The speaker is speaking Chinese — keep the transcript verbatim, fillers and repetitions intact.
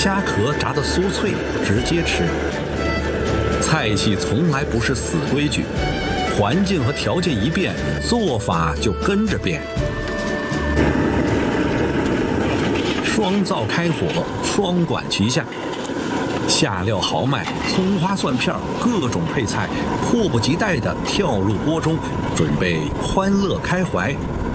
虾壳炸得酥脆，直接吃。菜系从来不是死规矩，环境和条件一变，做法就跟着变。双灶开火，双管齐下，下料豪迈，葱花蒜片各种配菜，迫不及待地跳入锅中，准备欢乐开怀，